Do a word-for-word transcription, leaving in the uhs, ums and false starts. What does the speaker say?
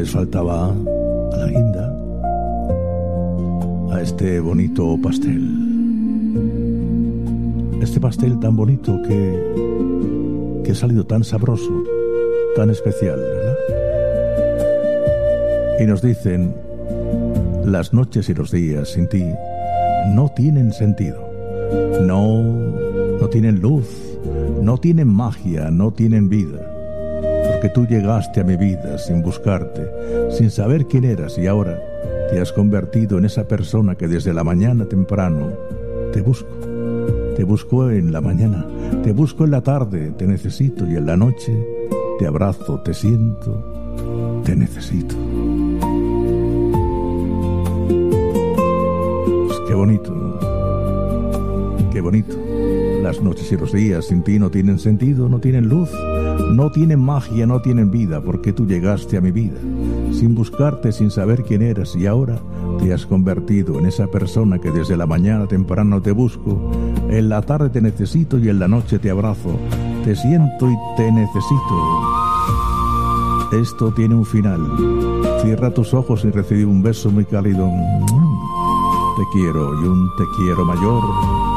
les faltaba a la guinda, a este bonito pastel. Este pastel tan bonito que, que ha salido tan sabroso, tan especial, ¿verdad? Y nos dicen, las noches y los días sin ti no tienen sentido. No, no tienen luz, no tienen magia, no tienen vida. Porque tú llegaste a mi vida sin buscarte, sin saber quién eras, y ahora te has convertido en esa persona que desde la mañana temprano te busco. Te busco en la mañana, te busco en la tarde, te necesito, y en la noche te abrazo, te siento, te necesito. Pues qué bonito, qué bonito. Las noches y los días sin ti no tienen sentido, no tienen luz, no tienen magia, no tienen vida, porque tú llegaste a mi vida sin buscarte, sin saber quién eras, y ahora te has convertido en esa persona que desde la mañana temprano te busco, en la tarde te necesito y en la noche te abrazo, te siento y te necesito. Esto tiene un final. Cierra tus ojos y recibe un beso muy cálido. Te quiero y un te quiero mayor.